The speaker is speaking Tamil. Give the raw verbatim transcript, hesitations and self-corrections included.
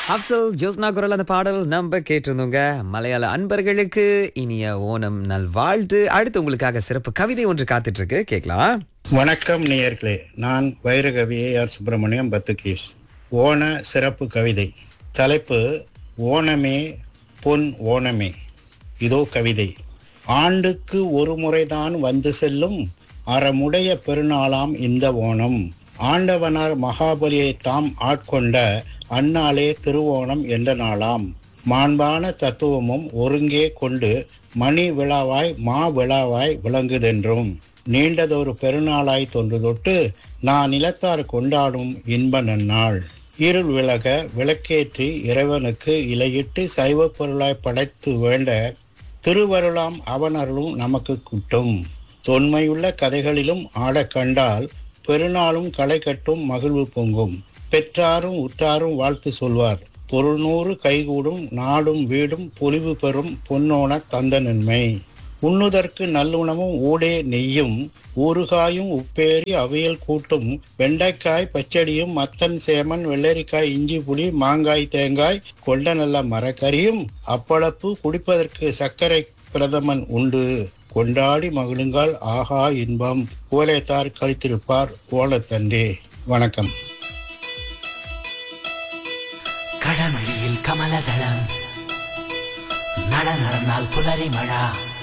அப்சல் ஜோஸ்னா குரல் அந்த பாடல் நம்ம கேட்டிருந்தோங்க. மலையாள அன்பர்களுக்கு இனிய ஓணம் நல்வாழ்த்து. அடுத்து உங்களுக்காக சிறப்பு கவிதை ஒன்று காத்துட்டு இருக்கு, கேட்கலாம். வணக்கம் நேயர்களே, நான் வைரகவி ஆர் சுப்பிரமணியம் பத்துகீஸ். ஓண சிறப்பு கவிதை. தலைப்பு ஓணமே பொன் ஓணமே. இதோ கவிதை. ஆண்டுக்கு ஒரு முறைதான் வந்து செல்லும் அறமுடைய பெருநாளாம் இந்த ஓணம். ஆண்டவனார் மகாபலியை தாம் ஆட்கொண்ட அந்நாளே திருவோணம் என்ற நாளாம். மாண்பான தத்துவமும் ஒருங்கே கொண்டு மணி விழாவாய் மா விழாவாய் விளங்குதென்றும் நீண்டதொரு பெருநாளாய் தொன்று தொட்டு நான் நிலத்தார் கொண்டாடும் இன்ப நன்னாள். இருள் விலக விளக்கேற்றி இறைவனுக்கு இலையிட்டு சைவ பொருளாய் படைத்து வேண்ட திருவருளாம் அவனருளும் நமக்கு குட்டும். தொன்மையுள்ள கதைகளிலும் ஆட கண்டால் பெருநாளும் களை கட்டும் மகிழ்வு பொங்கும். பெற்றாரும் உற்றாரும் வாழ்த்து சொல்வார். பொருள்நூறு கைகூடும் நாடும் வீடும் பொலிவு பெறும் பொன்னோன தந்த நன்மை. உண்ணுதற்கு நல்லுணவும் ஊடே நெய்யும் ஊறுகாயும் உப்பேரி அவியல் கூட்டும் வெண்டைக்காய் பச்சடியும் மத்தன் சேமன் வெள்ளரிக்காய் இஞ்சி புளி மாங்காய் தேங்காய் கொண்ட நல்ல மரக்கறியும் அப்பளப்பு குடிப்பதற்கு சர்க்கரை பிரதமன் உண்டு. கொண்டாடி மகிழுங்கால் ஆகா இன்பம் கோலைத்தார் கழித்திருப்பார் ஓலத்தண்டே. வணக்கம். கடமழியில் கமலதளம் நட நடந்தால் புலரி மழா.